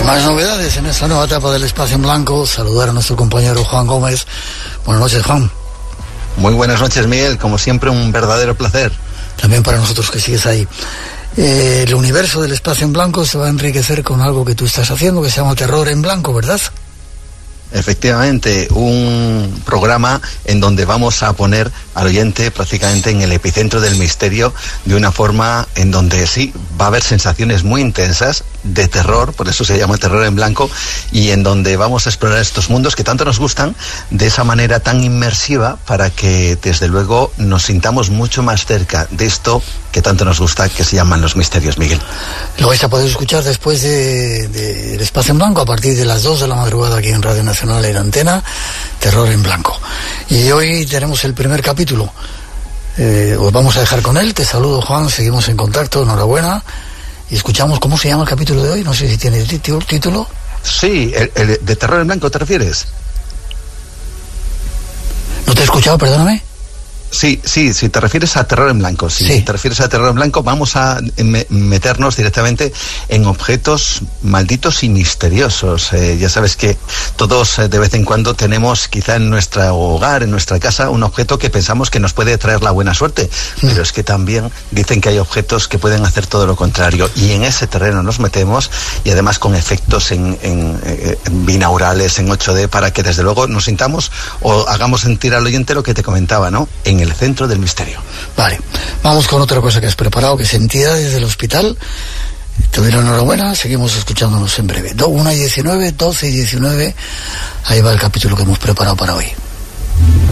Más novedades en esta nueva etapa del Espacio en Blanco. Saludar a nuestro compañero Juan Gómez. Buenas noches, Juan. Muy buenas noches, Miguel. Como siempre, un verdadero placer. También para nosotros que sigues ahí. El universo del Espacio en Blanco se va a enriquecer con algo que tú estás haciendo que se llama Terror en Blanco, ¿verdad? Efectivamente, un programa en donde vamos a poner al oyente prácticamente en el epicentro del misterio, de una forma en donde sí va a haber sensaciones muy intensas de terror, por eso se llama Terror en Blanco, y en donde vamos a explorar estos mundos que tanto nos gustan, de esa manera tan inmersiva, para que desde luego nos sintamos mucho más cerca de esto que tanto nos gusta, que se llaman los misterios, Miguel. Lo vais a poder escuchar después del Espacio en Blanco a partir de las 2 de la madrugada aquí en Radio Nacional en Antena, Terror en Blanco. Y hoy tenemos el primer capítulo. Os vamos a dejar con él. Te saludo, Juan, seguimos en contacto, enhorabuena. Y escuchamos cómo se llama el capítulo de hoy. No sé si tiene título. Sí, el de Terror en Blanco, ¿te refieres? ¿No te he escuchado, perdóname? Sí, si te refieres a Terror en Blanco, sí. Si te refieres a Terror en Blanco, vamos a meternos directamente en objetos malditos y misteriosos. Ya sabes que todos de vez en cuando tenemos quizá en nuestro hogar, en nuestra casa, un objeto que pensamos que nos puede traer la buena suerte, pero es que también dicen que hay objetos que pueden hacer todo lo contrario, y en ese terreno nos metemos, y además con efectos en binaurales, en 8D, para que desde luego nos sintamos o hagamos sentir al oyente lo que te comentaba, ¿no? En el centro del misterio. Vale, vamos con otra cosa que has preparado, que es entidades del hospital. Te doy la enhorabuena, seguimos escuchándonos en breve. 1:19, 12:19, ahí va el capítulo que hemos preparado para hoy.